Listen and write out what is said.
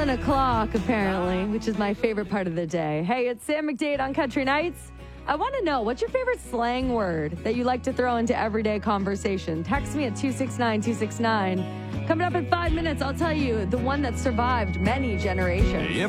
7 o'clock, apparently, which is my favorite part of the day. Hey, it's Sam McDade on Country Nights. I want to know, what's your favorite slang word that you like to throw into everyday conversation? Text me at 269-269. Coming up in 5 minutes, I'll tell you the one that survived many generations.